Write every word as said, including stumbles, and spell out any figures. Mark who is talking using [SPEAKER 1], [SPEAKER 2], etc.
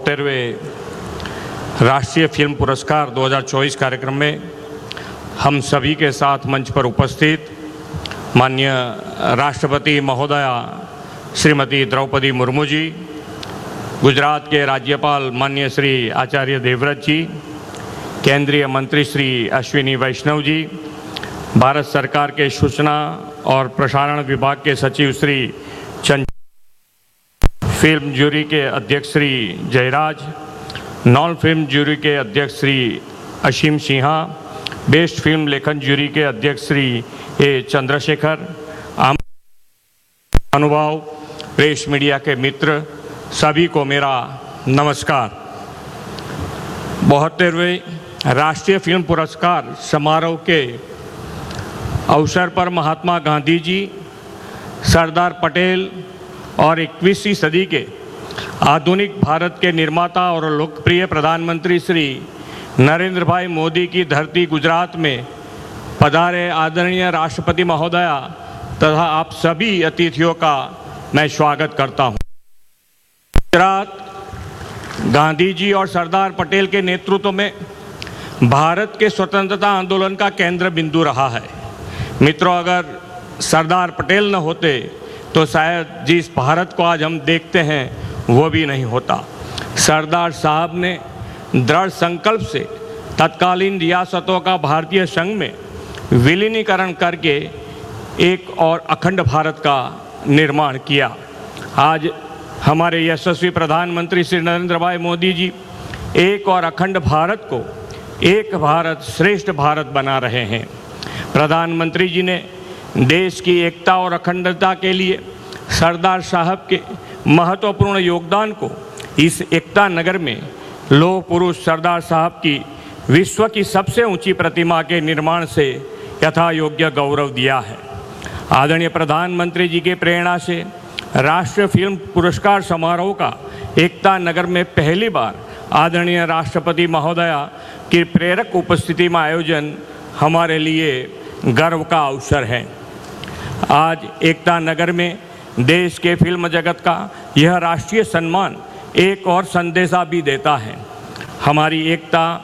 [SPEAKER 1] बहत्तरवें राष्ट्रीय फिल्म पुरस्कार दो हज़ार चौबीस कार्यक्रम में हम सभी के साथ मंच पर उपस्थित माननीय राष्ट्रपति महोदया श्रीमती द्रौपदी मुर्मू जी, गुजरात के राज्यपाल माननीय श्री आचार्य देवव्रत जी, केंद्रीय मंत्री श्री अश्विनी वैष्णव जी, भारत सरकार के सूचना और प्रसारण विभाग के सचिव श्री चंद, फिल्म जूरी के अध्यक्ष Shri Jayraj, non film jury के अध्यक्ष श्री असीम सिन्हा, बेस्ट फिल्म लेखन जूरी के अध्यक्ष श्री ए चंद्रशेखर, आम अनुभव, प्रेस मीडिया के मित्र, सभी को मेरा नमस्कार। बहत्तरवें राष्ट्रीय फिल्म पुरस्कार समारोह के अवसर पर महात्मा गांधी जी, सरदार पटेल और इक्कीसवीं सदी के आधुनिक भारत के निर्माता और लोकप्रिय प्रधानमंत्री श्री नरेंद्र भाई मोदी की धरती गुजरात में पधारे आदरणीय राष्ट्रपति महोदया तथा आप सभी अतिथियों का मैं स्वागत करता हूं। गुजरात गांधी जी और सरदार पटेल के नेतृत्व में भारत के स्वतंत्रता आंदोलन का केंद्र बिंदु रहा है। मित्रों, अगर सरदार पटेल न होते तो शायद जिस भारत को आज हम देखते हैं वो भी नहीं होता। सरदार साहब ने दृढ़ संकल्प से तत्कालीन रियासतों का भारतीय संघ में विलीनीकरण करके एक और अखंड भारत का निर्माण किया। आज हमारे यशस्वी प्रधानमंत्री श्री नरेंद्र भाई मोदी जी एक और अखंड भारत को एक भारत श्रेष्ठ भारत बना रहे हैं। प्रधानमंत्री जी ने देश की एकता और अखंडता के लिए सरदार साहब के महत्वपूर्ण योगदान को इस एकता नगर में लौह पुरुष सरदार साहब की विश्व की सबसे ऊंची प्रतिमा के निर्माण से यथा योग्य गौरव दिया है। आदरणीय प्रधानमंत्री जी की प्रेरणा से राष्ट्रीय फिल्म पुरस्कार समारोह का एकता नगर में पहली बार आदरणीय राष्ट्रपति महोदया की प्रेरक उपस्थिति में आयोजन हमारे लिए गर्व का अवसर है। आज एकता नगर में देश के फिल्म जगत का यह राष्ट्रीय सम्मान एक और संदेशा भी देता है। हमारी एकता